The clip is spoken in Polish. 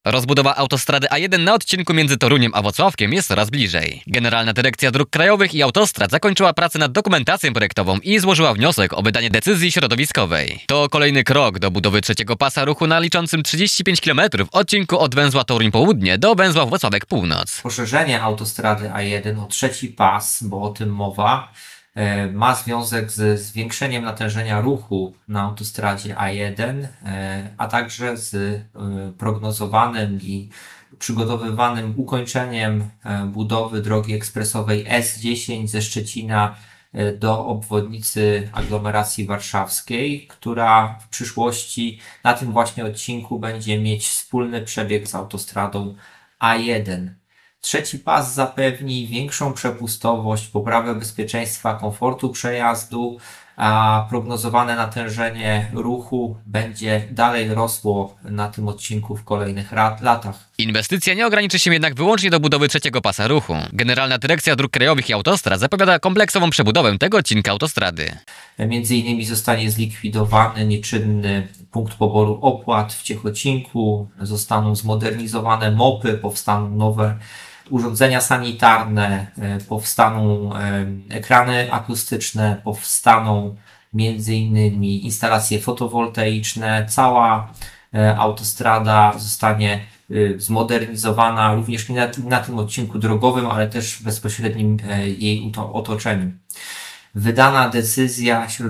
Rozbudowa autostrady A1 na odcinku między Toruniem a Włocławkiem jest coraz bliżej. Generalna Dyrekcja Dróg Krajowych i Autostrad zakończyła pracę nad dokumentacją projektową i złożyła wniosek o wydanie decyzji środowiskowej. To kolejny krok do budowy trzeciego pasa ruchu na liczącym 35 km odcinku od węzła Toruń Południe do węzła Włocławek Północ. Poszerzenie autostrady A1 o trzeci pas, bo o tym mowa, ma związek ze zwiększeniem natężenia ruchu na autostradzie A1, a także z prognozowanym i przygotowywanym ukończeniem budowy drogi ekspresowej S10 ze Szczecina do obwodnicy aglomeracji warszawskiej, która w przyszłości na tym właśnie odcinku będzie mieć wspólny przebieg z autostradą A1. Trzeci pas zapewni większą przepustowość, poprawę bezpieczeństwa, komfortu przejazdu, a prognozowane natężenie ruchu będzie dalej rosło na tym odcinku w kolejnych latach. Inwestycja nie ograniczy się jednak wyłącznie do budowy trzeciego pasa ruchu. Generalna Dyrekcja Dróg Krajowych i Autostrad zapowiada kompleksową przebudowę tego odcinka autostrady. Między innymi zostanie zlikwidowany nieczynny punkt poboru opłat w Ciechocinku, zostaną zmodernizowane MOP-y, powstaną nowe urządzenia sanitarne, powstaną ekrany akustyczne, powstaną między innymi instalacje fotowoltaiczne. Cała autostrada zostanie zmodernizowana również nie na tym odcinku drogowym, ale też w bezpośrednim jej otoczeniu. Wydana decyzja